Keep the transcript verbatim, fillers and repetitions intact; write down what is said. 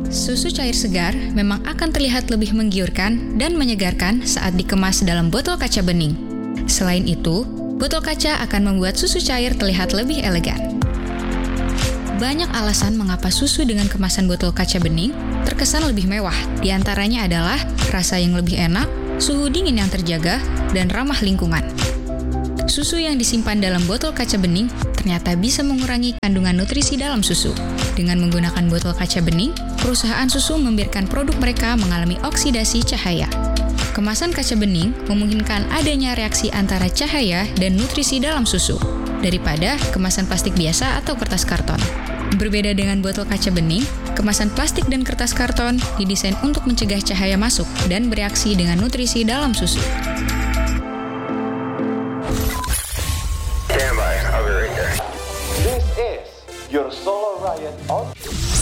Susu cair segar memang akan terlihat lebih menggiurkan dan menyegarkan saat dikemas dalam botol kaca bening. Selain itu, botol kaca akan membuat susu cair terlihat lebih elegan. Banyak alasan mengapa susu dengan kemasan botol kaca bening terkesan lebih mewah. Di antaranya adalah rasa yang lebih enak, suhu dingin yang terjaga, dan ramah lingkungan. Susu yang disimpan dalam botol kaca bening ternyata bisa mengurangi kandungan nutrisi dalam susu. Dengan menggunakan botol kaca bening, perusahaan susu membiarkan produk mereka mengalami oksidasi cahaya. Kemasan kaca bening memungkinkan adanya reaksi antara cahaya dan nutrisi dalam susu, daripada kemasan plastik biasa atau kertas karton. Berbeda dengan botol kaca bening, kemasan plastik dan kertas karton didesain untuk mencegah cahaya masuk dan bereaksi dengan nutrisi dalam susu. Stand by, I'll be right there. This is your Solar Riot on.